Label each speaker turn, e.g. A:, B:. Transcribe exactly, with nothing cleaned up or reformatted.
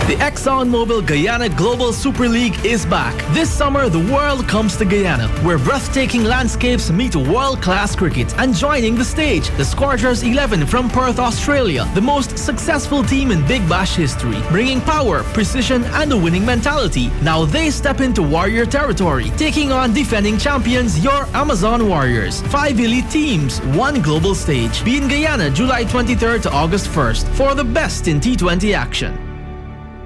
A: The ExxonMobil Guyana Global Super League is back. This summer, the world comes to Guyana, where breathtaking landscapes meet world-class cricket. And joining the stage, the Scorchers eleven from Perth, Australia, the most successful team in Big Bash history, bringing power, precision, and a winning mentality. Now they step into Warrior territory, taking on defending champions, your Amazon Warriors. Five elite teams, one global stage. Be in Guyana July twenty-third to August first for the best in T twenty action.